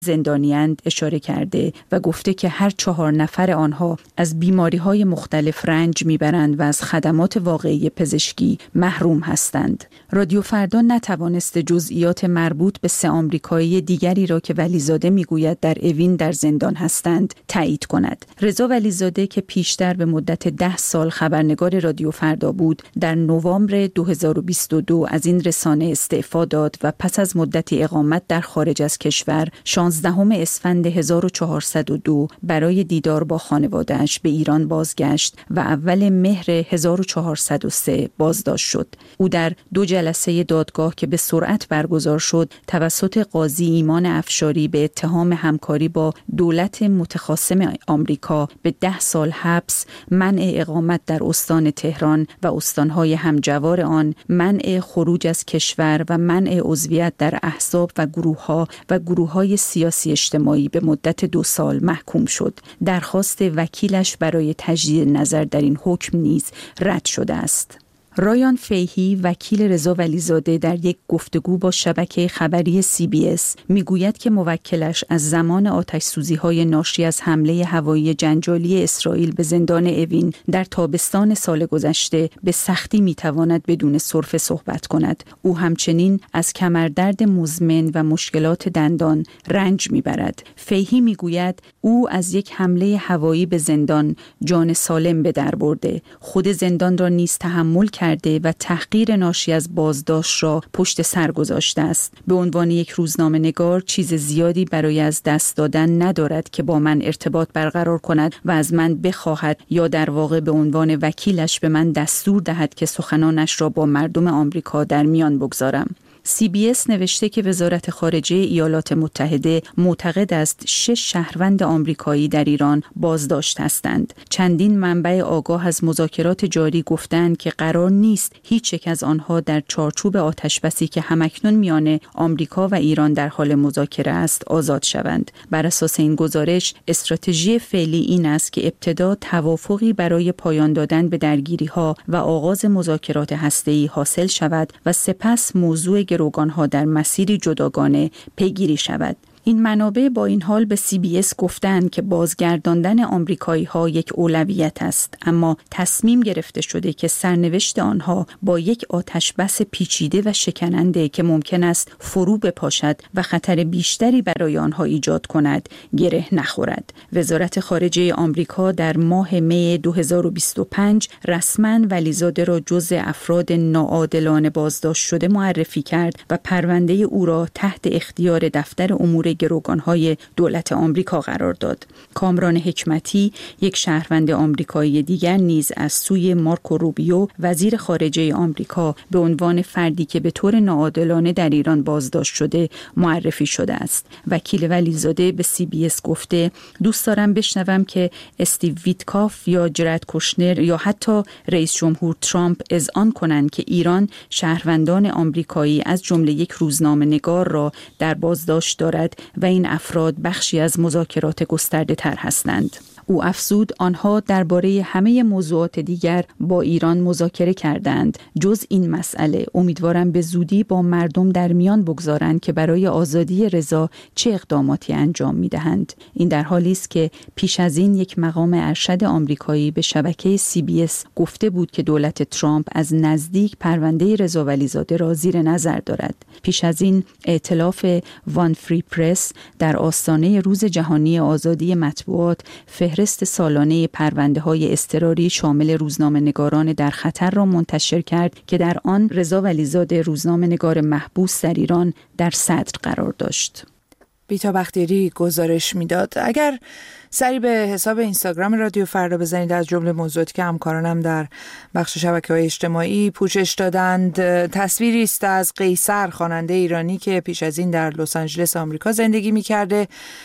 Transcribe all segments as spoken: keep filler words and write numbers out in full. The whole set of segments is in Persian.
زندانیاند اشاره کرده و گفته که هر چهار نفر آنها از بیماری‌های مختلف رنج میبرند و از خدمات واقعی پزشکی محروم هستند. رادیو فردا نتوانست جزئیات مربوط به سه آمریکایی دیگری را که ولیزاده میگوید در اوین در زندان هستند تایید کند. رضا ولیزاده که پیشتر به مدت ده سال خبرنگار رادیو فردا بود، در نوامبر دو هزار و بیست و دو از این رسانه استعفا داد و پس از مدتی اقامت در خارج از کشور شانزدهم اسفند هزار و چهارصد و دو برای دیدار با خانواده‌اش به ایران بازگشت و اول مهر هزار و چهارصد و سه بازداشت شد. او در دو جلسه دادگاه که به سرعت برگزار شد توسط قاضی ایمان افشاری به اتهام همکاری با دولت متخاصم آمریکا به ده سال حبس، منع اقامت در استان تهران و استانهای همجوار آن، منع خروج از کشور و منع عضویت در احزاب و گروه‌ها و گروه‌های سیاسی اجتماعی به مدت دو سال محکوم شد. درخواست وکیلش برای تجدید نظر در این حکم نیز رد شده است. رایان فیهی وکیل رضا ولیزاده در یک گفتگو با شبکه خبری سی بی اس میگوید که موکلش از زمان آتش‌سوزی‌های ناشی از حمله هوایی جنجالی اسرائیل به زندان اوین در تابستان سال گذشته به سختی میتواند بدون سرفه صحبت کند. او همچنین از کمردرد مزمن و مشکلات دندان رنج میبرد. فیهی میگوید او از یک حمله هوایی به زندان جان سالم به در برده، خود زندان را نیز تحمل کرده و تحقیر ناشی از بازداشت را پشت سر گذاشته است. به عنوان یک روزنامه‌نگار چیز زیادی برای از دست دادن ندارد که با من ارتباط برقرار کند و از من بخواهد یا در واقع به عنوان وکیلش به من دستور دهد که سخنانش را با مردم آمریکا در میان بگذارم. سی بی اس نوشته که وزارت خارجه ایالات متحده معتقد است شش شهروند آمریکایی در ایران بازداشت هستند. چندین منبع آگاه از مذاکرات جاری گفتند که قرار نیست هیچ یک از آنها در چارچوب آتشبسی که همکنون میان آمریکا و ایران در حال مذاکره است آزاد شوند. بر اساس این گزارش استراتژی فعلی این است که ابتدا توافقی برای پایان دادن به درگیری‌ها و آغاز مذاکرات هسته‌ای حاصل شود و سپس موضوع گروگان‌ها در مسیری جداگانه پیگیری شود. این منابع با این حال به سی بی اس گفتند که بازگرداندن آمریکایی‌ها یک اولویت است، اما تصمیم گرفته شده که سرنوشت آنها با یک آتشبس پیچیده و شکننده که ممکن است فرو بپاشد و خطر بیشتری برای آنها ایجاد کند گره نخورد. وزارت خارجه آمریکا در ماه می دو هزار و بیست و پنج رسما ولیزاده را جزو افراد ناعادلانه بازداشت شده معرفی کرد و پرونده او را تحت اختیار دفتر امور گروگان‌های دولت آمریکا قرار داد. کامران حکمتی، یک شهروند آمریکایی دیگر نیز از سوی مارکو روبیو وزیر خارجه آمریکا به عنوان فردی که به طور ناعادلانه در ایران بازداشت شده معرفی شده است. وکیل ولیزاده به سی بی اس گفته دوست دارم بشنوم که استیو ویتکاف یا جرد کوشنر یا حتی رئیس جمهور ترامپ اذعان کنند که ایران شهروندان آمریکایی از جمله یک روزنامه‌نگار را در بازداشت دارد و این افراد بخشی از مذاکرات گسترده تر هستند. او افزود آنها درباره همه موضوعات دیگر با ایران مذاکره کردند. جز این مسئله امیدوارم به زودی با مردم در میان بگذارند که برای آزادی رضا چه اقداماتی انجام می‌دهند. این در حالی است که پیش از این یک مقام ارشد آمریکایی به شبکه سی بی اس گفته بود که دولت ترامپ از نزدیک پرونده رضا ولیزاده را زیر نظر دارد. پیش از این ائتلاف وان فری پرس در آستانه روز جهانی آزادی مطبوعات فهرست سالانه پرونده‌های اضطراری شامل روزنامه‌نگاران در خطر را منتشر کرد که در آن رضا ولیزاده روزنامه‌نگار محبوس در ایران در صدر قرار داشت. بیتا بختیاری گزارش میداد. اگر سری به حساب اینستاگرام رادیو فردا بزنید، از جمله موضوعاتی که همکارانم در بخش شبکه‌های اجتماعی پوشش دادند، تصویری است از قیصر، خواننده ایرانی که پیش از این در لس آنجلس آمریکا زندگی می‌کرده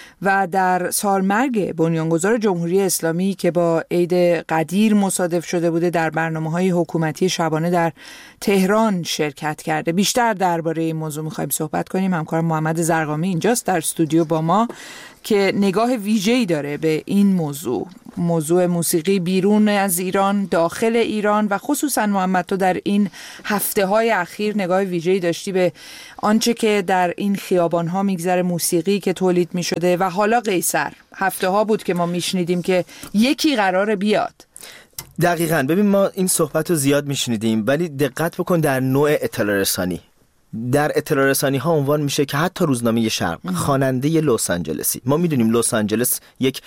و در سالمرگ بنیانگذار جمهوری اسلامی که با عید قدیر مصادف شده بوده در برنامه‌های حکومتی شبانه در تهران شرکت کرده. بیشتر درباره این موضوع می‌خوایم صحبت کنیم. همکارم محمد زرقامی اینجاست در استودیو با ما که نگاه ویژه‌ای داره به این موضوع، موضوع موسیقی بیرون از ایران، داخل ایران و خصوصا محمد تو در این هفته های اخیر نگاه ویژه‌ای داشتی به آنچه که در این خیابان ها میگذره، موسیقی که تولید می شده و حالا قیصر. هفته ها بود که ما میشنیدیم که یکی قراره بیاد. دقیقاً. ببین ما این صحبت رو زیاد میشنیدیم، ولی دقت بکن در نوع اطلاع رسانی. در اطلاع رسانی ها عنوان میشه که حتی روزنامه شرق خواننده لس آنجلسی، ما میدونیم لس آنجلس یک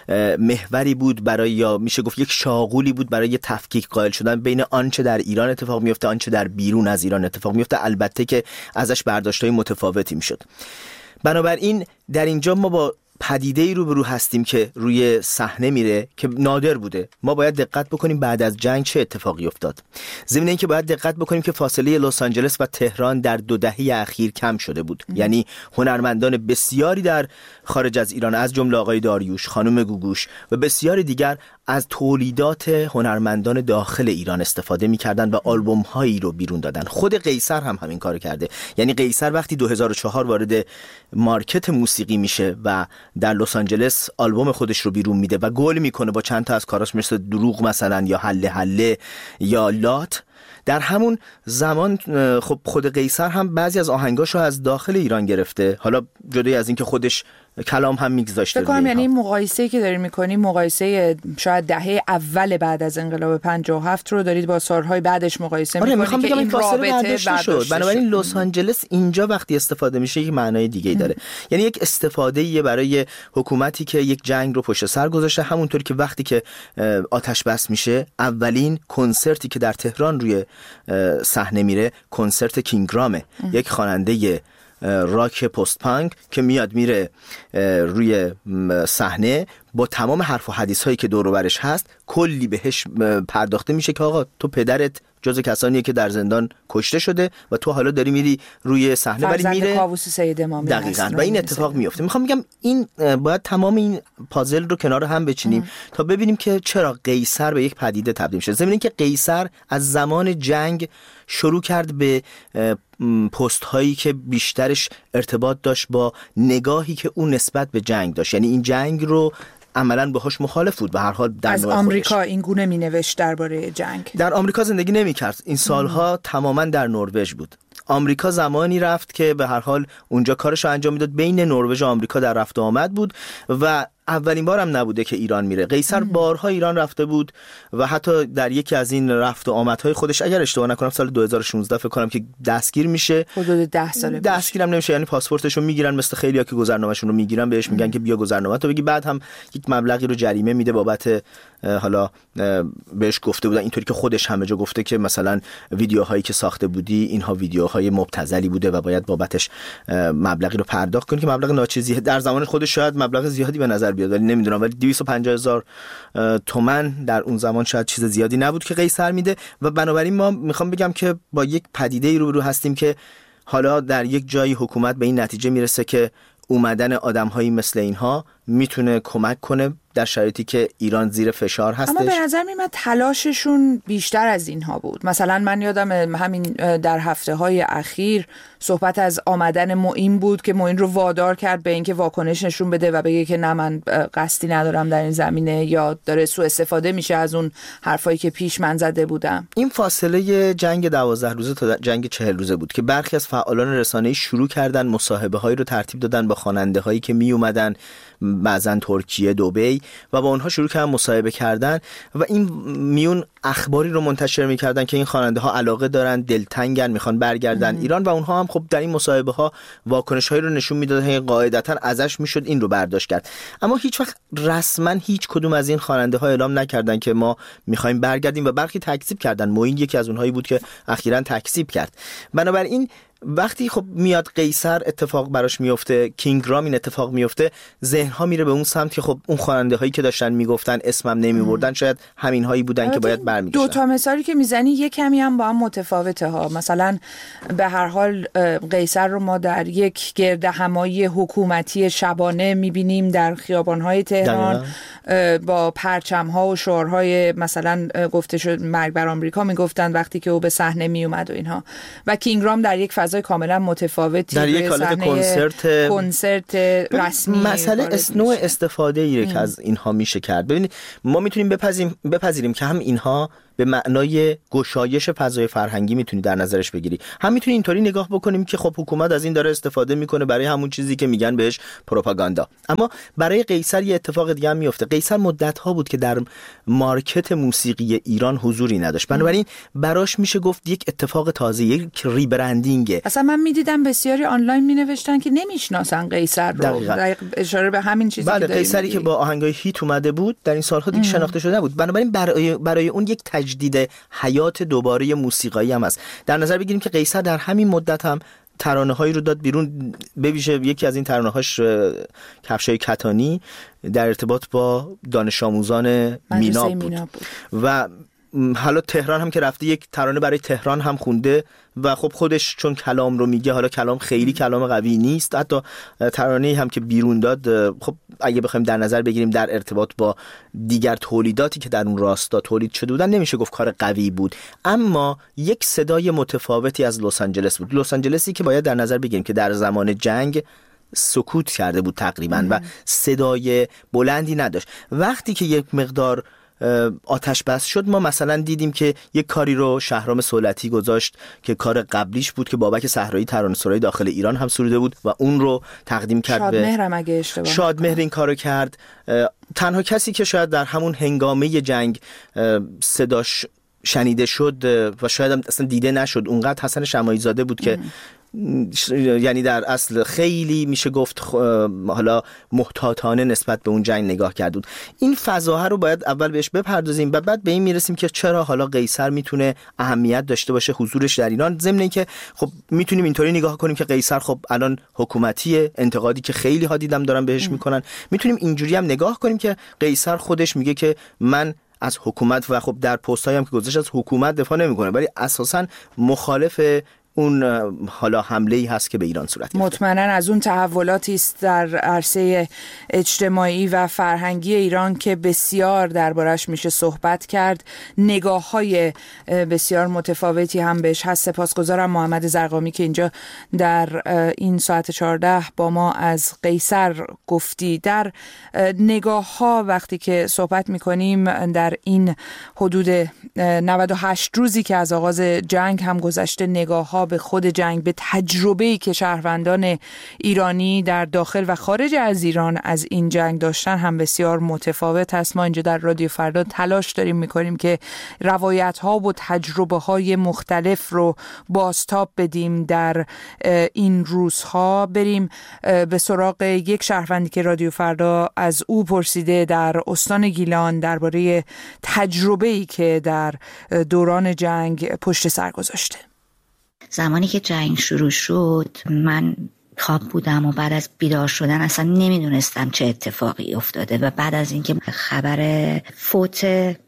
محوری بود برای، یا میشه گفت یک شاغولی بود برای تفکیک قائل شدن بین آنچه در ایران اتفاق میفته، آنچه در بیرون از ایران اتفاق میفته، البته که ازش برداشت‌های متفاوتی میشد. بنابراین در اینجا ما با پدیده‌ای روبرو هستیم که روی صحنه میره که نادر بوده. ما باید دقت بکنیم بعد از جنگ چه اتفاقی افتاد. ضمن اینکه باید دقت بکنیم که فاصله لس آنجلس و تهران در دو دهه اخیر کم شده بود. ام. یعنی هنرمندان بسیاری در خارج از ایران، از جمله آقای داریوش، خانم گوگوش و بسیاری دیگر، از تولیدات هنرمندان داخل ایران استفاده می‌کردن و آلبوم‌هایی رو بیرون دادن. خود قیصر هم همین کارو کرده. یعنی قیصر وقتی دو هزار و چهار وارد مارکت موسیقی میشه و در لس آنجلس آلبوم خودش رو بیرون میده و گل میکنه با چند تا از کاراش مثل دروغ مثلا یا حله حله یا لات، در همون زمان خب خود قیصر هم بعضی از آهنگاشو از داخل ایران گرفته. حالا جدای از این که خودش کلام هم میگذاشته. فکر کنم یعنی این مقایسه‌ای که داریم می‌کنیم مقایسه شاید دهه اول بعد از انقلاب پنجاه و هفت رو دارید با سال‌های بعدش مقایسه آره می‌کنید که این رابطه برداشته شد. بنابراین لس آنجلس اینجا وقتی استفاده میشه یک معنای دیگه‌ای داره. یعنی یک استفاده‌ای برای حکومتی که یک جنگ رو پشت سر گذاشته، همونطور که وقتی که آتش بس میشه اولین کنسرتی که در تهران روی صحنه میره کنسرت کینگرامه، یک خواننده راک پست پانک که میاد میره روی صحنه با تمام حرف و حدیث هایی که دور و برش هست، کلی بهش پرداخته میشه که آقا تو پدرت جز کسانیه که در زندان کشته شده و تو حالا داری میری روی صحنه، ولی میره کاووس سید امامی. دقیقاً. و این اتفاق میفته. میخوام بگم این باید تمام این پازل رو کنار هم بچینیم ام. تا ببینیم که چرا قیصر به یک پدیده تبدیل شد. ضمن اینکه قیصر از زمان جنگ شروع کرد به پست هایی که بیشترش ارتباط داشت با نگاهی که اون نسبت به جنگ داشت. یعنی این جنگ رو عملاً باهاش مخالف بود. به هر حال در از آمریکا این گونه مینوشت درباره جنگ. در آمریکا زندگی نمی‌کرد. این سالها ام. تماماً در نروژ بود. آمریکا زمانی رفت که به هر حال اونجا کارش رو انجام میداد، بین نروژ و آمریکا در رفت و آمد بود و اولین بار هم نبوده که ایران میره. قیصر بارها ایران رفته بود و حتی در یکی از این رفت و آمدهای خودش اگر اشتباه نکنم سال دو هزار و شانزده فکر کنم که دستگیر میشه. حدود ده ساله دستگیرم نمیشه، یعنی پاسپورتشو میگیرن، مثل خیلیا که گذرنامه‌شون رو میگیرن بهش میگن که بیا گذرنامه‌تو بگی، بعد هم یک مبلغی رو جریمه میده بابت، حالا بهش گفته بودن اینطوری که خودش همه جا گفته که مثلا ویدیوهایی که ساخته بودی اینها ویدیوهای مبتذلی بوده و باید بابتش مبلغی رو پرداخت کنی که مبلغ ناچیزی در زمان خودش شاید مبلغ زیادی به نظر بیاد ولی نمیدونم، ولی دویست و پنجاه هزار تومان در اون زمان شاید چیز زیادی نبود که قیصر میده. و بنابراین ما میخوام بگم که با یک پدیده روبرو هستیم که حالا در یک جایی حکومت به این نتیجه میرسه که اومدن آدم‌هایی مثل اینها میتونه کمک کنه در شرایطی که ایران زیر فشار هستش. اما به نظر میاد تلاششون بیشتر از اینها بود. مثلا من یادم همین در هفته‌های اخیر صحبت از آمدن معین بود که معین رو وادار کرد به اینکه واکنش نشون بده و بگه که نه من قصدی ندارم در این زمینه، یا داره سوء استفاده میشه از اون حرفایی که پیش من زده بودم. این فاصله جنگ دوازده روزه تا جنگ چهل روزه بود که برخی از فعالان رسانه‌ای شروع کردن مصاحبه‌هایی رو ترتیب دادن با خواننده‌هایی که می اومدن بعضن ترکیه، دبی، و با اونها شروع کردن مصاحبه کردن و این میون اخباری رو منتشر می‌کردن که این خواننده ها علاقه دارن، دلتنگن، میخوان برگردن ام. ایران، و اونها هم خب در این مصاحبه ها واکنش‌هایی رو نشون میدادن که قاعدتاً ازش میشد این رو برداشت کرد. اما هیچ وقت رسما هیچ کدوم از این خواننده ها اعلام نکردن که ما می‌خوایم برگردیم و برخی تکذیب کردن. معین یکی از اونهایی بود که اخیراً تکذیب کرد. بنابراین وقتی خب میاد قیصر اتفاق براش میفته، کینگرام این اتفاق میفته، ذهن ها میره به اون سمت که خب اون خواننده هایی که داشتن میگفتن اسمم نمیبردن شاید همین هایی بودن که باید برمیگشتن. دو تا مثالی که میزنی یک کمی هم با هم متفاوته ها. مثلا به هر حال قیصر رو ما در یک گرد همایی حکومتی شبانه میبینیم در خیابان های تهران با پرچم ها و شعارهای مثلا گفته شد مرگ بر آمریکا میگفتن وقتی که او به صحنه میومد و اینها، و کینگرام در یک فضای کاملا متفاوتی در یک حالت کنسرت کنسرت رسمی. مسئله نوع استفاده ایه که از اینها میشه کرد. ببینید ما میتونیم بپذیریم بپذیریم که هم اینها به معنای گشایش فضای فرهنگی میتونی در نظرش بگیری، هم میتونی اینطوری نگاه بکنیم که خب حکومت از این داره استفاده میکنه برای همون چیزی که میگن بهش پروپاگاندا. اما برای قیصر یه اتفاق دیگه هم میفته. قیصر مدت ها بود که در مارکت موسیقی ایران حضوری نداشت، بنابراین براش میشه گفت یک اتفاق تازه، یک ریبرندینگ. اصلا من میدیدم بسیاری آنلاین مینوشتن که نمیشناسن قیصر رو. دقیقاً اشاره به همین چیزی بله، که قیصری که با آهنگای هیت اومده بود در این سالها دیگه شناخته شده بود. بنابراین برای برای اون یک تجدید حیات دوباره موسیقایی هم است. در نظر بگیریم که قیصر در همین مدت هم ترانه‌هایی رو داد بیرون، به ویژه یکی از این ترانه‌هاش کفشای کتانی در ارتباط با دانش آموزان میناب بود. بود و حالا تهران هم که رفته یک ترانه برای تهران هم خونده و خب خودش چون کلام رو میگه، حالا کلام خیلی کلام قوی نیست، حتی ترانه‌ای هم که بیرون داد خب اگه بخوایم در نظر بگیریم در ارتباط با دیگر تولیداتی که در اون راستا تولید شده بودن نمیشه گفت کار قوی بود، اما یک صدای متفاوتی از لس آنجلس بود. لس آنجلسی که باید در نظر بگیریم که در زمان جنگ سکوت کرده بود تقریبا و صدای بلندی نداشت. وقتی که یک مقدار آتش بس شد ما مثلا دیدیم که یک کاری رو شهرام صولتی گذاشت که کار قبلیش بود که بابک صحرایی ترانه‌سرای داخل ایران هم سروده بود و اون رو تقدیم کرد به شادمهر. اگه اشتباه شادمهر این کارو کرد. تنها کسی که شاید در همون هنگامه جنگ صداش شنیده شد و شاید هم اصلا دیده نشد اونقدر حسن شماعی زاده بود که یعنی در اصل خیلی میشه گفت حالا محتاطانه نسبت به اون جنگ نگاه کرد. این فضاها رو باید اول بهش بپردازیم و بعد به این میرسیم که چرا حالا قیصر میتونه اهمیت داشته باشه حضورش در ایران. ضمن اینکه خب میتونیم اینطوری نگاه کنیم که قیصر خب الان حکومتی، انتقادی که خیلی ها دیدم دارن بهش میکنن، میتونیم اینجوری هم نگاه کنیم که قیصر خودش میگه که من از حکومت و خب در پست‌هایی هم که گذاشت از حکومت دفاع نمیکنه ولی اساساً مخالف اون حالا حمله‌ای هست که به ایران صورت گرفته. مطمئناً از اون تحولاتی است در عرصه اجتماعی و فرهنگی ایران که بسیار دربارش میشه صحبت کرد. نگاه‌های بسیار متفاوتی هم بهش هست. سپاسگزارم محمد زرقامی که اینجا در این ساعت چهارده با ما از قیصر گفتی. در نگاه‌ها وقتی که صحبت می‌کنیم در این حدود نود و هشت روزی که از آغاز جنگ هم گذشته، نگاه‌ها به خود جنگ، به تجربه‌ای که شهروندان ایرانی در داخل و خارج از ایران از این جنگ داشتن هم بسیار متفاوت است. ما اینجا در رادیو فردا تلاش داریم می‌کنیم که روایت‌ها و تجربه‌های مختلف رو بازتاب بدیم در این روزها. بریم به سراغ یک شهروندی که رادیو فردا از او پرسیده در استان گیلان درباره تجربه‌ای که در دوران جنگ پشت سر گذاشته. زمانی که جنگ شروع شد من خواب بودم و بعد از بیدار شدن اصلا نمیدونستم چه اتفاقی افتاده و بعد از اینکه خبر فوت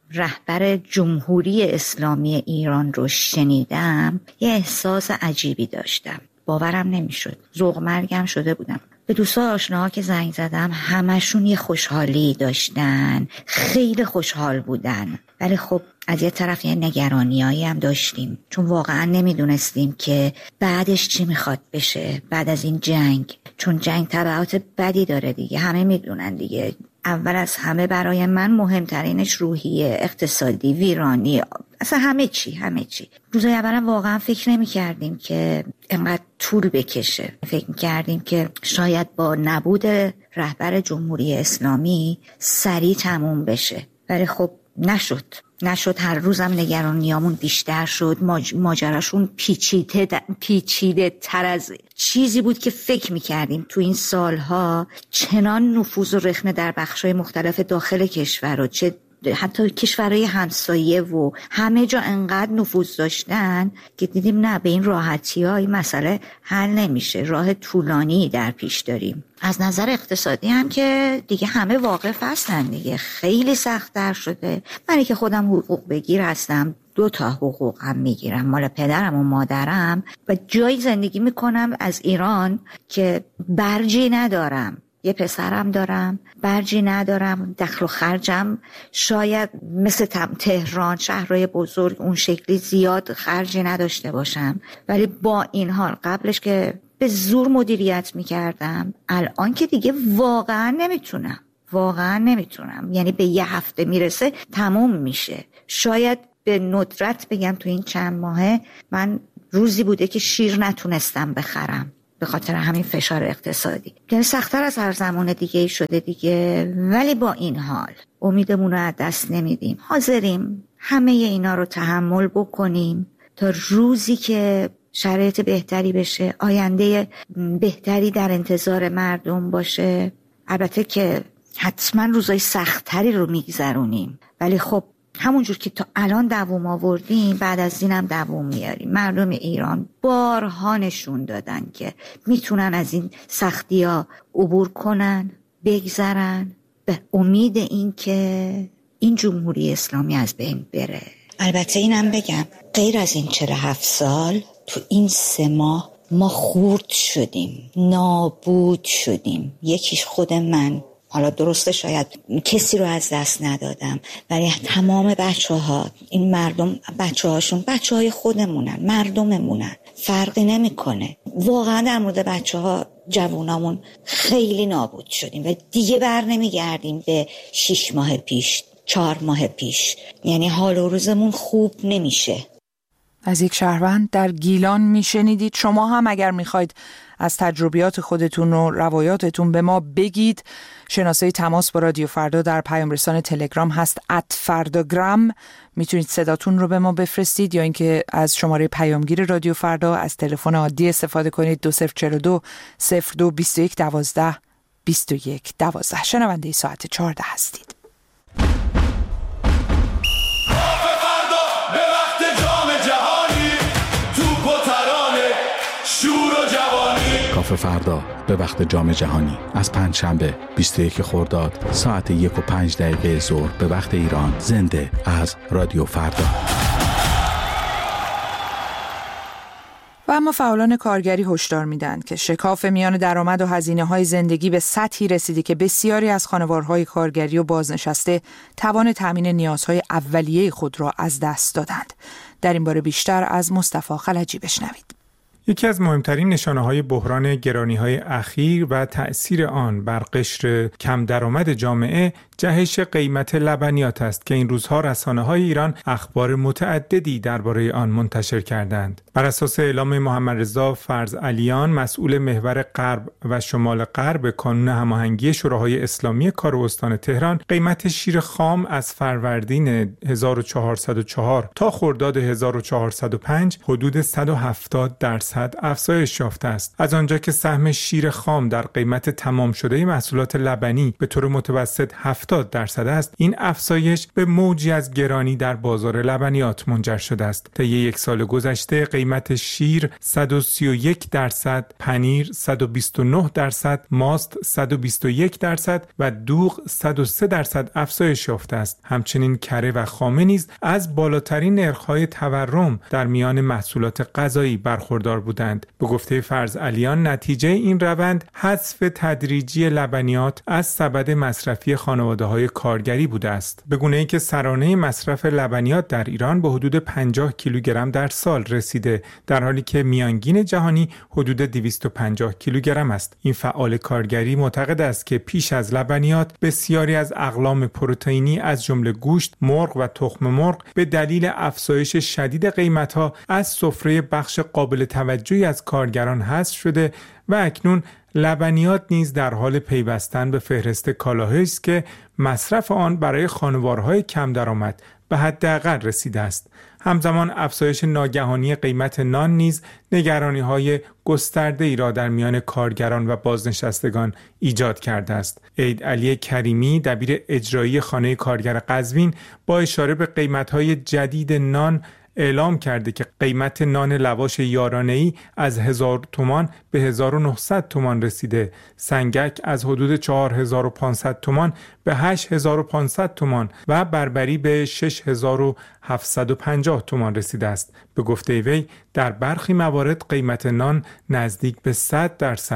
رهبر جمهوری اسلامی ایران رو شنیدم یه احساس عجیبی داشتم، باورم نمیشد، ذوق مرگم شده بودم. به دوستا آشناها که زنگ زدم همشون یه خوشحالی داشتن، خیلی خوشحال بودن، ولی خب از یه طرف یه نگرانیایی هم داشتیم چون واقعا نمیدونستیم که بعدش چی میخواد بشه بعد از این جنگ، چون جنگ تبعات بدی داره دیگه، همه میدونن دیگه. اول از همه برای من مهمترینش روحیه، اقتصادی، ویرانی، اصلا همه چی همه چی. روزای اولا واقعا فکر نمی کردیم که اینقدر طول بکشه، فکر می کردیم که شاید با نبود رهبر جمهوری اسلامی سریع تموم بشه، ولی خب نشد نشد هر روزم نگرانیامون بیشتر شد. ماج... ماجراشون پیچیده پیچیده تر از چیزی بود که فکر میکردیم. تو این سالها چنان نفوذ و رخنه در بخشای مختلف داخل کشور و چه حتی کشورهای همسایه و همه جا انقدر نفوذ داشتن که دیدیم نه، به این راحتی ها این مسئله حل نمیشه، راه طولانی در پیش داریم. از نظر اقتصادی هم که دیگه همه واقف هستن دیگه، خیلی سخت‌تر شده. منی که خودم حقوق بگیر هستم، دو تا حقوق هم میگیرم، مال پدرم و مادرم، و جایی زندگی میکنم از ایران که برجی ندارم. یه پسرم دارم، برجی ندارم، دخل و خرجم شاید مثل تهران شهرهای بزرگ اون شکلی زیاد خرجی نداشته باشم، ولی با این حال قبلش که به زور مدیریت میکردم، الان که دیگه واقعا نمیتونم واقعا نمیتونم یعنی به یه هفته میرسه تموم میشه. شاید به ندرت بگم تو این چند ماهه من روزی بوده که شیر نتونستم بخرم به خاطر همین فشار اقتصادی. یعنی سخت‌تر از هر زمان دیگه شده دیگه، ولی با این حال امیدمون رو از دست نمیدیم. حاضریم همه اینا رو تحمل بکنیم تا روزی که شرایط بهتری بشه، آینده بهتری در انتظار مردم باشه. البته که حتما روزای سخت‌تری رو میگذرونیم، ولی خب همونجور که تا الان دوام آوردیم بعد از اینم دوام میاریم. مردم ایران بارها نشون دادن که میتونن از این سختی‌ها عبور کنن، بگذرن، به امید این که این جمهوری اسلامی از بین بره. البته اینم بگم غیر از این چهل و هفت سال تو این سه ماه ما خورد شدیم، نابود شدیم. یکیش خود من، حالا درسته شاید کسی رو از دست ندادم، ولی تمام بچه ها، این مردم بچه هاشون بچه های خودمونن، مردممونن، فرقی نمی کنه. واقعا در مورد بچه ها جوانامون خیلی نابود شدیم و دیگه بر نمی گردیم به شیش ماه پیش، چهار ماه پیش. یعنی حال و روزمون خوب نمیشه. از یک شهروند در گیلان میشنیدید. شما هم اگر میخواید از تجربیات خودتون و روایاتتون به ما بگید، شناسه تماس با رادیو فردا در پیام رسان تلگرام هست ات فرداگرام. میتونید صداتون رو به ما بفرستید یا اینکه از شماره پیامگیر رادیو فردا از تلفن عادی استفاده کنید. دو صفر چهار دو صفر دو بیست و یک دوازده بیست و یک دوازده. شنونده ساعت چهارده هستید. کافه فردا به وقت جام جهانی از پنجشنبه بیست و یک خرداد ساعت یک و پنج دقیقه ظهر به وقت ایران، زنده از رادیو فردا. و اما فعالان کارگری هشدار میدن که شکاف میان درآمد و هزینه‌های زندگی به سطحی رسیده که بسیاری از خانوارهای کارگری و بازنشسته توان تامین نیازهای اولیه خود را از دست دادند. در این باره بیشتر از مصطفی خلجی بشنوید. یکی از مهمترین نشانه‌های بحران گرانی‌های اخیر و تأثیر آن بر قشر کم درآمد جامعه جهش قیمت لبنیات است که این روزها رسانه‌های ایران اخبار متعددی درباره آن منتشر کردند. بر اساس اعلام محمد رضا فرزعلیان، مسئول محور غرب و شمال غرب کانون هماهنگی شوراهای اسلامی کار استان تهران، قیمت شیر خام از فروردین هزار و چهارصد و چهار تا خرداد هزار و چهارصد و پنج حدود صد و هفتاد درصد افزایش یافته است. از آنجا که سهم شیر خام در قیمت تمام شده محصولات لبنی به طور متوسط هفتاد درصد است، این افزایش به موجی از گرانی در بازار لبنیات منجر شده است. طی یک سال گذشته قیمت شیر صد و سی و یک درصد، پنیر صد و بیست و نه درصد، ماست صد و بیست و یک درصد و دوغ صد و سه درصد افزایش یافته است. همچنین کره و خامه نیز از بالاترین نرخ‌های تورم در میان محصولات غذایی برخوردار بودند. به گفته فرزعلیان، نتیجه این روند حذف تدریجی لبنیات از سبد مصرفی خانواده‌های کارگری بوده است، به گونه‌ای که سرانه مصرف لبنیات در ایران به حدود پنجاه کیلوگرم در سال رسیده، در حالی که میانگین جهانی حدود دویست و پنجاه کیلوگرم است. این فعال کارگری معتقد است که پیش از لبنیات بسیاری از اقلام پروتئینی از جمله گوشت، مرغ و تخم مرغ به دلیل افزایش شدید قیمت‌ها از سفره بخش قابل توجهی از کارگران حذف شده و اکنون لبنیات نیز در حال پیوستن به فهرست کالاهایی است که مصرف آن برای خانوارهای کم درآمد به حداقل رسیده است. همزمان افزایش ناگهانی قیمت نان نیز نگرانی‌های گسترده‌ای را در میان کارگران و بازنشستگان ایجاد کرده است. عید علی کریمی، دبیر اجرایی خانه کارگر قزوین، با اشاره به قیمت‌های جدید نان اعلام کرده که قیمت نان لواش یارانه‌ای از هزار تومان به هزار و نهصد تومان رسیده، سنگک از حدود چهار هزار و پانصد تومان به هشت هزار و پانصد تومان و بربری به شش هزار و هفتصد و پنجاه تومان رسیده است. به گفته وی در برخی موارد قیمت نان نزدیک به صد درصد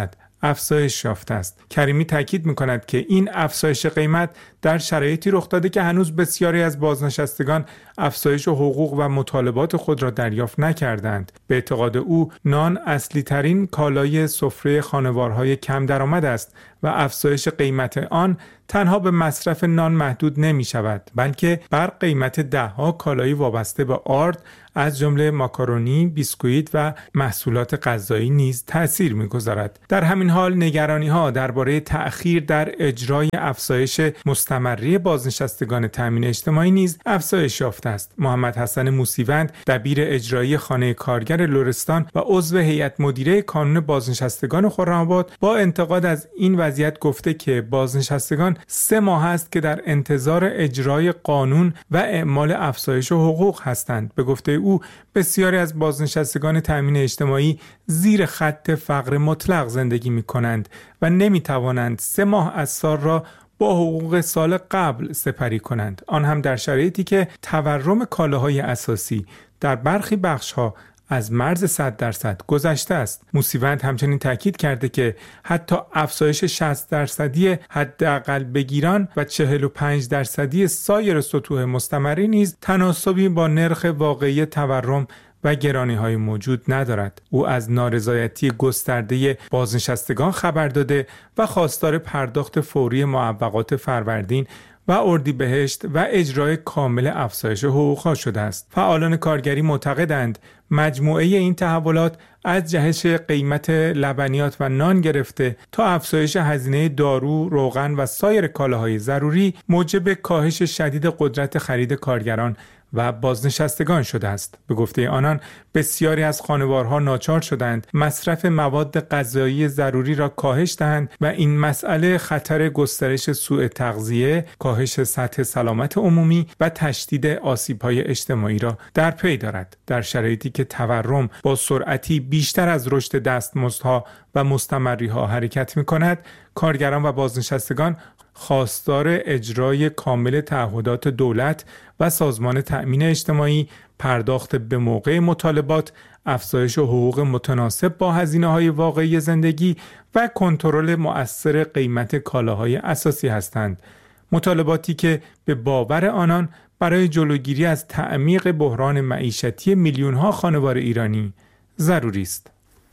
افزایش یافته است. کریمی تاکید می‌کند که این افزایش قیمت در شرایطی رخ داده که هنوز بسیاری از بازنشستگان افزایش حقوق و مطالبات خود را دریافت نکردند. به اعتقاد او نان اصلی ترین کالای سفره خانوارهای کم درآمد است و افزایش قیمت آن تنها به مصرف نان محدود نمی شود، بلکه بر قیمت دهها کالای وابسته به آرد از جمله ماکارونی، بیسکویت و محصولات غذایی نیز تأثیر می‌گذارد. در همین حال نگرانی‌ها درباره تأخیر در اجرای افزایش مستمری بازنشستگان تامین اجتماعی نیز افزایش یافته است. محمد حسن موسیوند، دبیر اجرایی خانه کارگر لرستان و عضو هیئت مدیره کانون بازنشستگان خرم‌آباد، با انتقاد از این وضعیت گفته که بازنشستگان سه ماه است که در انتظار اجرای قانون و اعمال افزایش حقوق هستند. به گفته او بسیاری از بازنشستگان تامین اجتماعی زیر خط فقر مطلق زندگی می کنند و نمی توانند سه ماه از سال را با حقوق سال قبل سپری کنند، آن هم در شرایطی که تورم کالاهای اساسی در برخی بخش‌ها از مرز صد درصد گذشته است. موسیوند همچنین تاکید کرده که حتی افزایش شصت درصدی حداقل بگیران و چهل و پنج درصدی سایر سطوح مستمری نیز تناسبی با نرخ واقعی تورم و گرانی‌های موجود ندارد. او از نارضایتی گسترده بازنشستگان خبر داده و خواستار پرداخت فوری معوقات فروردین و اردیبهشت و اجرای کامل افزایش حقوق‌ها شده است. فعالان کارگری معتقدند مجموعه این تحولات از جهش قیمت لبنیات و نان گرفته تا افزایش هزینه دارو، روغن و سایر کالاهای ضروری موجب کاهش شدید قدرت خرید کارگران و بازنشستگان شده است. به گفته آنان بسیاری از خانوارها ناچار شدند مصرف مواد غذایی ضروری را کاهش دهند و این مسئله خطر گسترش سوء تغذیه، کاهش سطح سلامت عمومی و تشدید آسیب‌های اجتماعی را در پی دارد. در شرایطی که تورم با سرعتی بیشتر از رشد دستمزدها و مستمری‌ها حرکت می‌کند، کارگران و بازنشستگان خواستار اجرای کامل تعهدات دولت و سازمان تأمین اجتماعی، پرداخت به موقع مطالبات، افزایش حقوق متناسب با هزینه‌های واقعی زندگی و کنترل مؤثر قیمت کالاهای اساسی هستند. مطالباتی که به باور آنان برای جلوگیری از تعمیق بحران معیشتی میلیون‌ها خانوار ایرانی ضروری است.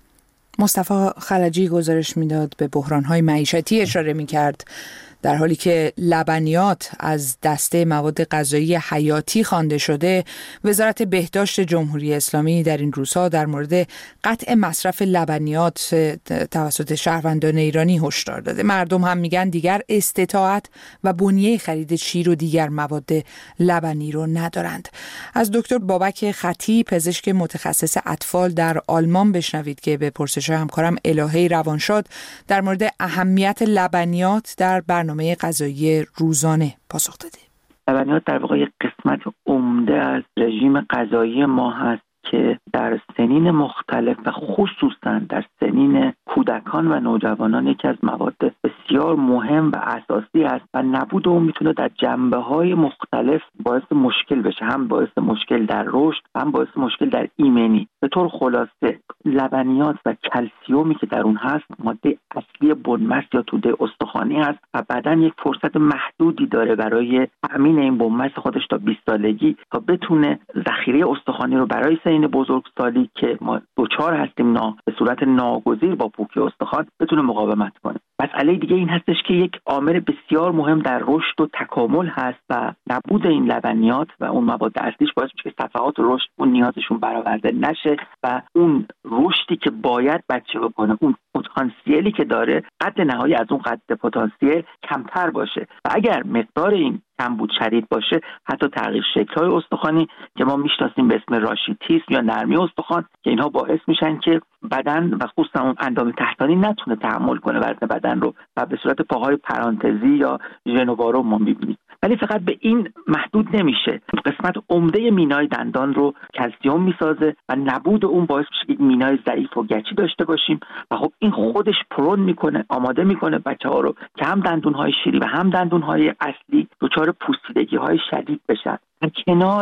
مصطفی خلجی گزارش میداد، به بحران‌های معیشتی اشاره می‌کرد، در حالی که لبنیات از دسته مواد غذایی حیاتی خوانده شده. وزارت بهداشت جمهوری اسلامی در این روزها در مورد قطع مصرف لبنیات توسط شهروندان ایرانی هشدار داده. مردم هم میگن دیگر استطاعت و بنیه خرید شیر و دیگر مواد لبنی رو ندارند. از دکتر بابک خطی، پزشک متخصص اطفال در آلمان بشنوید که به پرسش همکارم الهه روانشاد در مورد اهمیت لبنیات در برنامه برنامه غذایی روزانه پاسخ داده. لبنیات در واقع یک قسمت عمده از رژیم غذایی ما هست که در سنین مختلف و خصوصا در سنین کودکان و نوجوانان یکی از مواد بسیار مهم و اساسی است و نبود اون میتونه در جنبه‌های مختلف باعث مشکل بشه، هم باعث مشکل در رشد، هم باعث مشکل در ایمنی. به طور خلاصه لبنیات و کلسیومی که در اون هست ماده اصلی بنمست یا توده استخوانی هست و بدن یک فرصت محدودی داره برای تأمین این بنمست خودش تا بیست سالگی تا بتونه ذخیره استخوانی رو برای سنین بزرگسالی که ما دوچار هستیم نا به صورت ناگزیر با پوکی استخوان بتونه مقاومت کنه. مسئله دیگه این هستش که یک عامل بسیار مهم در رشد و تکامل هست و نبود این لبنیات و اون مواد اصلیش باعث میشه که صفحات رشد اون نیازشون برآورده نشه و اون رشدی که باید بچه بکنه، اون پتانسیلی که داره، قد نهایی از اون قد پتانسیل کمتر باشه و اگر مقدار این کمبود شدید باشه حتی تغییر شکل‌های استخوانی که ما میشناسیم به اسم راشیتیسم یا نرمی استخوان که اینها باعث میشن که بدن و خصوصا اون اندام تحتانی نتونه تحمل کنه وزن بدن رو و به صورت پاهای پرانتزی یا ژنوبارو ما میبینیم. ولی فقط به این محدود نمیشه. قسمت عمده مینای دندان رو کلسیوم میسازه و نبود اون باعث میشه که مینای ضعیف و گچی داشته باشیم و خب این خودش پرون میکنه، آماده میکنه بچه‌ها رو که هم دندون‌های شیری و هم دندون‌های اصلی دچار پوسیدگی‌های شدید بشن. در کنار اون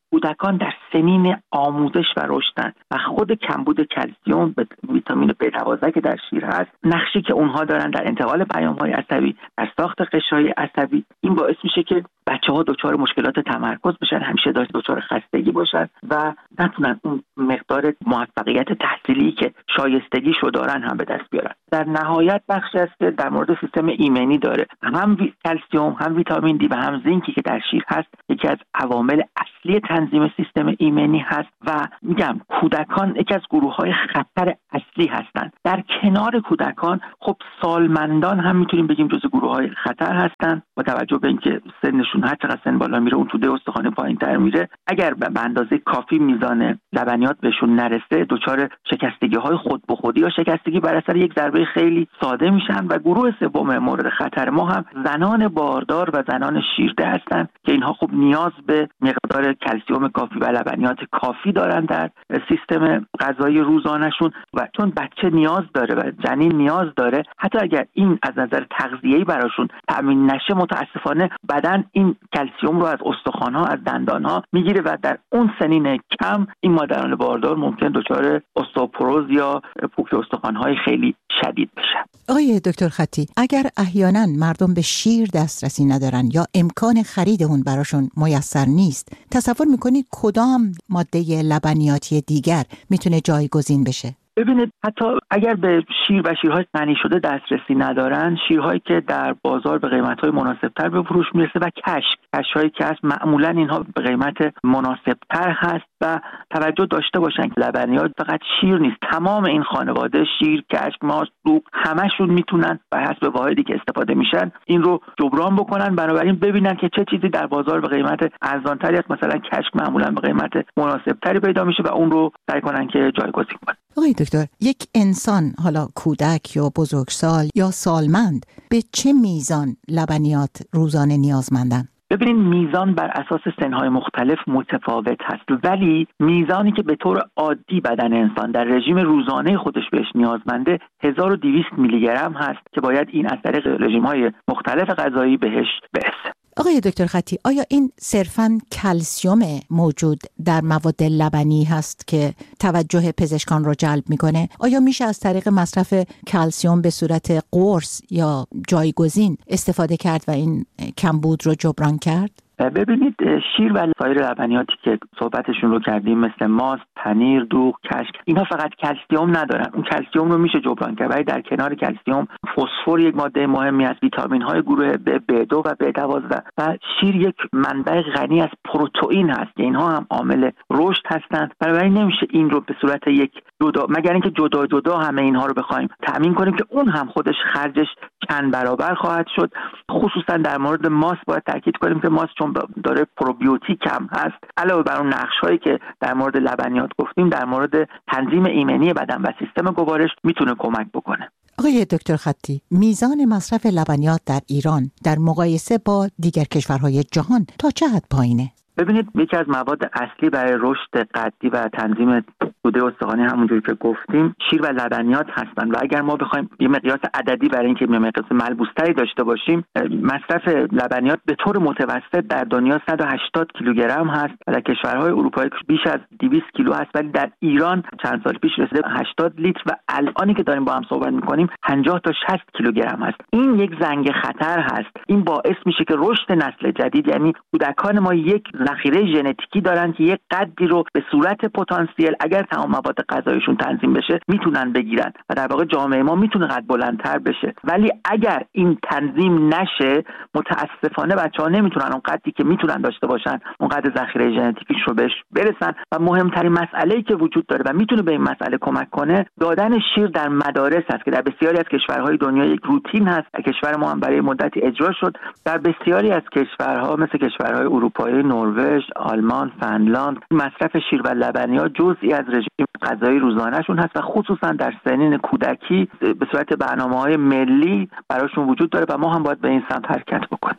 کودکان در سنین آموزش و رشدند و خود کمبود کلسیم به ویتامین بی دوازده که در شیر هست، نقشی که اونها دارن در انتقال پیام‌های عصبی، در ساخت قشرهای عصبی، این باعث میشه که بچه‌ها دچار مشکلات تمرکز بشن، همیشه دچار خستگی باشن و نتونن اون مقدار موفقیت تحصیلی که شایستگیشو دارن هم به دست بیارن. در نهایت بخشی است که در مورد سیستم ایمنی داره. هم کلسیم، هم ویتامین دی و هم زینکی که در شیر هست یکی از عوامل اصلی تنظیم سیستم ایمنی هست و میگم کودکان یکی از گروه‌های خطر اصلی هستند. در کنار کودکان خب سالمندان هم میتونیم بگیم جزو گروه‌های خطر هستند با توجه به اینکه سنشون هر چقدر سن بالا میره اون توده استخوان پایین‌تر میره، اگر به اندازه کافی میزان لبنیات بهشون نرسه دچار شکستگی‌های خود به خودی یا شکستگی بر اثر یک ضربه خیلی ساده میشن. و گروه سوم مورد خطر ما هم زنان باردار و زنان شیرده هستند که اینها خب نیاز به مقدار کلسیم کافی و لبنیات کافی دارن در سیستم غذایی روزانه‌شون و چون بچه نیاز داره و جنین نیاز داره، حتی اگر این از نظر تغذیه‌ای براشون تامین نشه متاسفانه بدن این کلسیم رو از استخوان‌ها از دندان‌ها میگیره و در اون سنین کم این مادران باردار ممکن دچار استئوپروز یا پوک استخوان‌های خیلی شدید بشن. آقای دکتر خطی، اگر احیانا مردم به شیر دسترسی ندارن یا امکان خرید اون براشون میسر نیست، تصور میکنید کدام ماده لبنیاتی دیگر میتونه جایگزین بشه؟ ببینید حتی اگر به شیر و شیرهای غنی شده دسترسی ندارن، شیرهایی که در بازار به قیمت‌های مناسب‌تر به فروش میرسه و کشک کشک‌هایی که هست معمولاً اینها به قیمت مناسب‌تر هست و توجه داشته باشن که لبنیات فقط شیر نیست، تمام این خانواده شیر، کشک، ماست، دوغ همشون میتونن بر حسب واحدی که استفاده میشن این رو جبران بکنن. بنابراین ببینن که چه چیزی در بازار به قیمت ارزان‌تری است، مثلا کشک معمولاً به قیمت مناسب‌تری پیدا میشه و اون رو سعی کنن که جایگزین کنن. آقای دکتر، یک انسان حالا کودک یا بزرگسال یا سالمند به چه میزان لبنیات روزانه نیازمندن؟ ببینید میزان بر اساس سنهای مختلف متفاوت هست، ولی میزانی که به طور عادی بدن انسان در رژیم روزانه خودش بهش نیازمنده هزار و دویست میلی گرم هست که باید این از طریق رژیم‌های مختلف غذایی بهش برسه. آقای دکتر خطی، آیا این صرفاً کلسیم موجود در مواد لبنی هست که توجه پزشکان رو جلب میکنه؟ آیا میشه از طریق مصرف کلسیم به صورت قرص یا جایگزین استفاده کرد و این کمبود رو جبران کرد؟ ببینید شیر و سایر لبنیاتی که صحبتشون رو کردیم مثل ماست، پنیر، دوغ، کشک، اینها فقط کلسیم ندارن. اون کلسیم رو میشه جبران کرد، ولی در کنار کلسیم فسفر یک ماده مهمی است، ویتامین های گروه بی دو و بی دوازده و شیر یک منبع غنی از پروتئین هست که اینها هم عامل رشد هستند. بنابراین نمیشه این رو به صورت یک جدا، مگر اینکه جدا جدا همه اینها رو بخوایم تامین کنیم که اون هم خودش خرجش چند برابر خواهد شد. خصوصا در مورد ماست باید تاکید کنیم که ماست چون داره پروبیوتیک هم هست، علاوه بر اون نقش‌هایی که در مورد لبنیات گفتیم در مورد تنظیم ایمنی بدن و سیستم گوارش میتونه کمک بکنه. آقای دکتر خطی، میزان مصرف لبنیات در ایران در مقایسه با دیگر کشورهای جهان تا چه حد پایینه؟ ببینید یکی از مواد اصلی برای رشد قدی و تنظیم توده استخوانی همونجوری که گفتیم شیر و لبنیات هستند و اگر ما بخوایم یه مقیاس عددی برای اینکه یه مقیاس ملموس‌تری داشته باشیم، مصرف لبنیات به طور متوسط در دنیا صد و هشتاد کیلوگرم هست و در کشورهای اروپایی بیش از دویست کیلو هست، ولی در ایران چند سال پیش رسیده هشتاد لیتر و الانی که داریم با هم صحبت می‌کنیم پنجاه تا شصت کیلوگرم هست. این یک زنگ خطر هست. این باعث میشه که رشد نسل جدید، یعنی کودکان ما یک ذخیره ژنتیکی دارن که یک قدری رو به صورت پتانسیل اگر تمام مواد غذایشون تنظیم بشه میتونن بگیرن و در واقع جامعه ما میتونه قد بلندتر بشه. ولی اگر این تنظیم نشه متاسفانه بچه‌ها نمیتونن اون قدری که میتونن داشته باشن اون قد ذخیره ژنتیکیش رو بهش برسن. و مهمترین مسئله‌ای که وجود داره و میتونه به این مسئله کمک کنه دادن شیر در مدارس است که در بسیاری از کشورهای دنیا یک روتین هست. در کشور ما هم برای مدتی اجرا شد. در بسیاری از کشورها مثل کشورهای اروپایی، نروژ، آلمان، فنلاند مصرف شیر و لبنیات جزئی از رژیم غذایی روزانه‌شون هست و خصوصا در سنین کودکی به صورت برنامه‌های ملی براشون وجود داره و ما هم باید به این سمت حرکت بکنیم.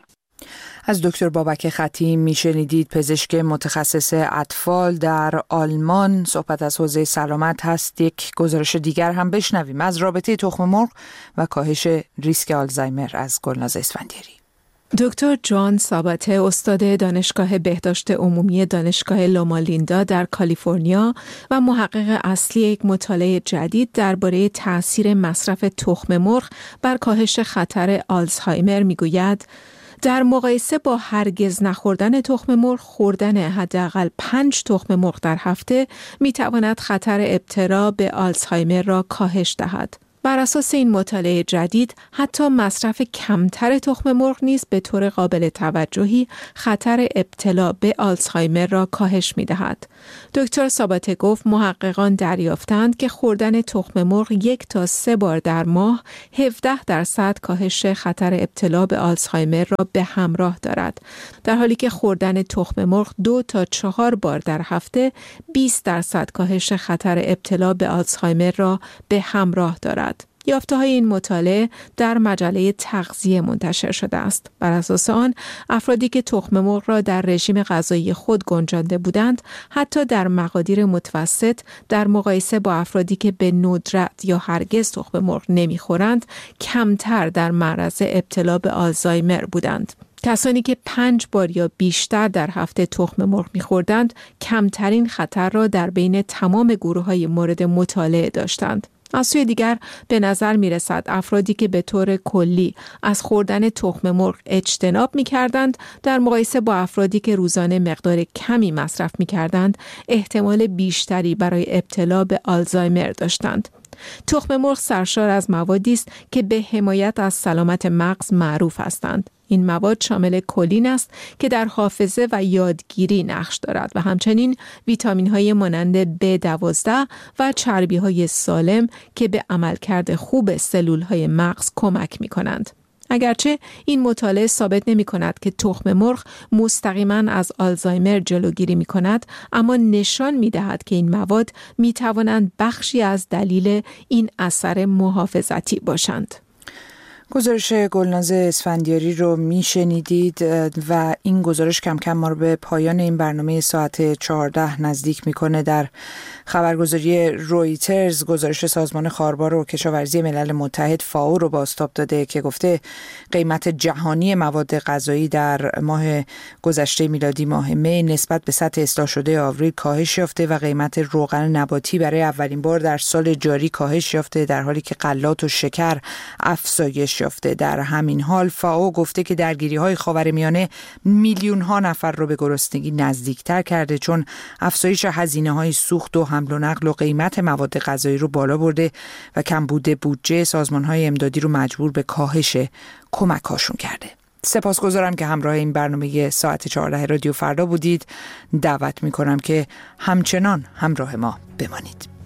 از دکتر بابک خطی میشنیدید، پزشک متخصص اطفال در آلمان. صحبت از حوزه سلامت هست. یک گزارش دیگر هم بشنویم از رابطه تخم مرغ و کاهش ریسک آلزایمر از گلناز اسفندیاری. دکتر جان ساباته استاد دانشگاه بهداشت عمومی دانشگاه لومالیندا در کالیفرنیا و محقق اصلی یک مطالعه جدید درباره تأثیر مصرف تخم مرغ بر کاهش خطر آلزایمر میگوید در مقایسه با هرگز نخوردن تخم مرغ، خوردن حداقل پنج تخم مرغ در هفته میتواند خطر ابتلا به آلزایمر را کاهش دهد. بر اساس این مطالعه جدید، حتی مصرف کمتر تخم مرغ نیز به طور قابل توجهی خطر ابتلا به آلزایمر را کاهش می‌دهد. دکتر ساباته گفت محققان دریافتند که خوردن تخم مرغ یک تا سه بار در ماه هفده درصد کاهش خطر ابتلا به آلزایمر را به همراه دارد، در حالی که خوردن تخم مرغ دو تا چهار بار در هفته بیست درصد کاهش خطر ابتلا به آلزایمر را به همراه دارد. یافته‌های این مطالعه در مجله تغذیه منتشر شده است. بر اساس آن، افرادی که تخم مرغ را در رژیم غذایی خود گنجانده بودند، حتی در مقادیر متوسط در مقایسه با افرادی که به ندرت یا هرگز تخم مرغ نمی‌خورند، کمتر در معرض ابتلا به آلزایمر بودند. کسانی که پنج بار یا بیشتر در هفته تخم مرغ می‌خوردند، کمترین خطر را در بین تمام گروه‌های مورد مطالعه داشتند. از سوی دیگر به نظر می رسد افرادی که به طور کلی از خوردن تخم مرغ اجتناب می کردند در مقایسه با افرادی که روزانه مقدار کمی مصرف می کردند احتمال بیشتری برای ابتلا به آلزایمر داشتند. تخم مرغ سرشار از موادی است که به حمایت از سلامت مغز معروف هستند. این مواد شامل کلین است که در حافظه و یادگیری نقش دارد و همچنین ویتامین‌های مانند بی دوازده و چربی‌های سالم که به عملکرد خوب سلول‌های مغز کمک می‌کنند. اگرچه این مطالعه ثابت نمی‌کند که تخم مرغ مستقیما از آلزایمر جلوگیری می‌کند، اما نشان می‌دهد که این مواد می‌توانند بخشی از دلیل این اثر محافظتی باشند. گزارش گلناز اسفندیاری رو میشنیدید و این گزارش کم کم ما رو به پایان این برنامه ساعت چهارده نزدیک میکنه. در خبرگزاری رویترز گزارش سازمان خاربار و کشاورزی ملل متحد فاو رو بازتاب داده که گفته قیمت جهانی مواد غذایی در ماه گذشته میلادی ماه می نسبت به سطح اصلاح شده آوریل کاهش یافته و قیمت روغن نباتی برای اولین بار در سال جاری کاهش یافته، در حالی که غلات و شکر افزایش یافته. در همین حال فاو گفته که درگیری‌های خاورمیانه میلیون‌ها نفر رو به گرسنگی نزدیکتر کرده، چون افزایش هزینه‌های سوخت و حمل و نقل و قیمت مواد غذایی رو بالا برده و کمبود بودجه سازمان‌های امدادی رو مجبور به کاهش کمک‌هاشون کرده. سپاسگزارم که همراه این برنامه ساعت چهارده رادیو فردا بودید. دعوت می‌کنم که همچنان همراه ما بمانید.